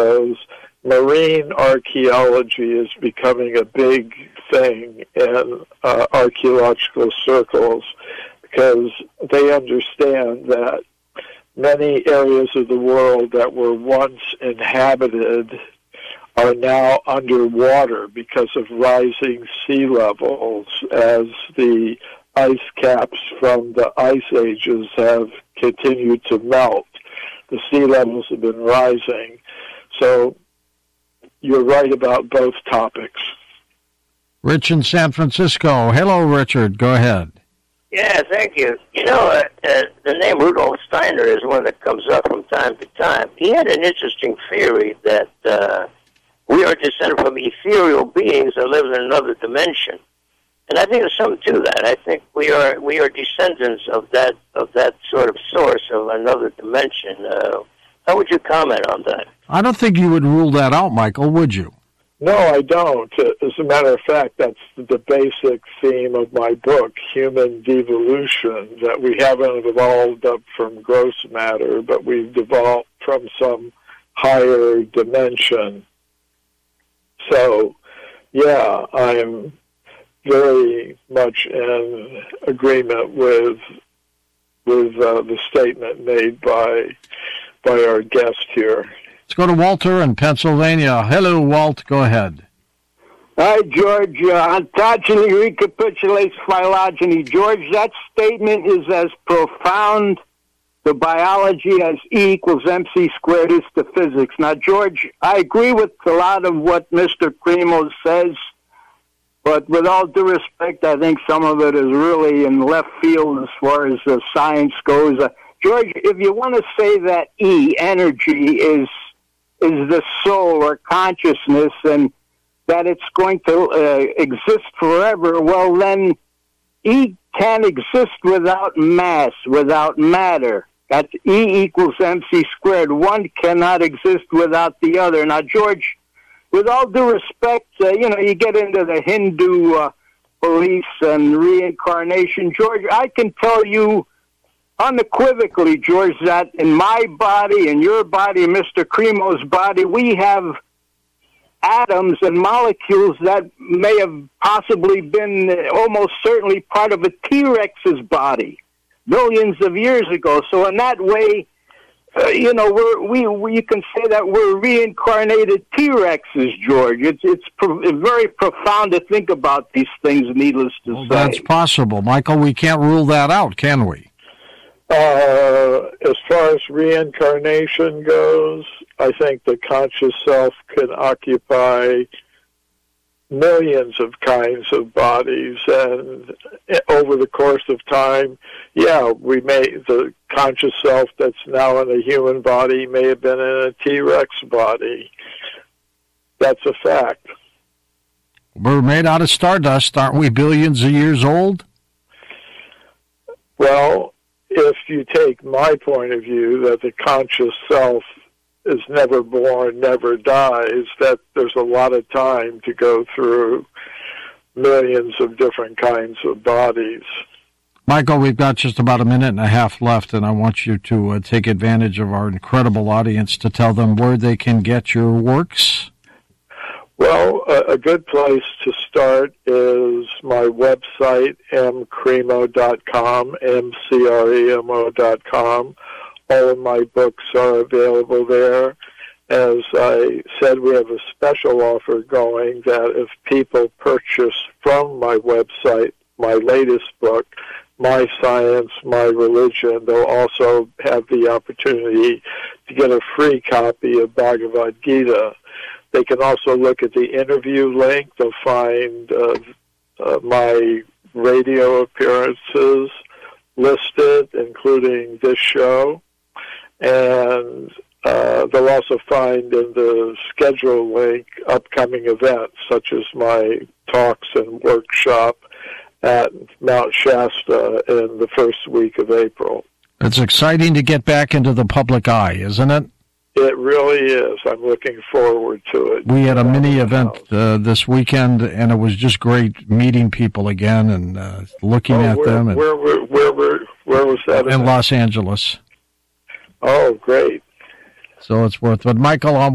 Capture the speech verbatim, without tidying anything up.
goes, marine archaeology is becoming a big thing in uh, archaeological circles because they understand that many areas of the world that were once inhabited are now underwater because of rising sea levels as the ice caps from the ice ages have continued to melt. The sea levels have been rising. So you're right about both topics. Rich in San Francisco. Hello, Richard. Go ahead. Yeah, thank you. You know, uh, uh, the name Rudolf Steiner is one that comes up from time to time. He had an interesting theory that uh, we are descended from ethereal beings that live in another dimension. And I think there's something to that. I think we are we are descendants of that of that sort of source of another dimension. Uh, how would you comment on that? I don't think you would rule that out, Michael, would you? No, I don't. As a matter of fact, that's the basic theme of my book, Human Devolution, that we haven't evolved up from gross matter, but we've evolved from some higher dimension. So, yeah, I'm very much in agreement with with uh, the statement made by by our guest here. Let's go to Walter in Pennsylvania. Hello, Walt. Go ahead. Hi, George. Uh, ontogeny recapitulates phylogeny. George, that statement is as profound to biology as E equals mc squared is to physics. Now, George, I agree with a lot of what Mister Cremo says, but with all due respect, I think some of it is really in left field as far as uh, science goes. Uh, George, if you want to say that E, energy, is is the soul or consciousness and that it's going to uh, exist forever, well, then E can't exist without mass, without matter. That's E equals mc squared. One cannot exist without the other. Now, George, with all due respect, uh, you know, you get into the Hindu uh, beliefs and reincarnation. George, I can tell you unequivocally, George, that in my body, in your body, Mister Cremo's body, we have atoms and molecules that may have possibly been almost certainly part of a T-Rex's body millions of years ago. So in that way, uh, you know, we're, we, we you can say that we're reincarnated T-Rexes, George. It's it's pro- very profound to think about these things, needless to well, say. That's possible. Michael, we can't rule that out, can we? Uh, as far as reincarnation goes, I think the conscious self can occupy millions of kinds of bodies, and over the course of time, yeah, we may the conscious self that's now in a human body may have been in a T-Rex body. That's a fact. We're made out of stardust, aren't we? Billions of years old. Well, if you take my point of view that the conscious self is never born, never dies, that there's a lot of time to go through millions of different kinds of bodies. Michael, we've got just about a minute and a half left, and I want you to uh, take advantage of our incredible audience to tell them where they can get your works. Well, a, a good place to start is my website, m cremo dot com, M C R E M O dot com. All of my books are available there. As I said, we have a special offer going that if people purchase from my website my latest book, My Science, My Religion, they'll also have the opportunity to get a free copy of Bhagavad Gita. They can also look at the interview link. They'll find uh, uh, my radio appearances listed, including this show. And uh, they'll also find in the schedule link upcoming events, such as my talks and workshop at Mount Shasta in the first week of April. It's exciting to get back into the public eye, isn't it? It really is. I'm looking forward to it. We had a mini event uh, this weekend, and it was just great meeting people again and uh, looking oh, at where, them. And where, where, where, where, where was that? In event? Los Angeles. Oh, great. So it's worth it. But Michael, I'll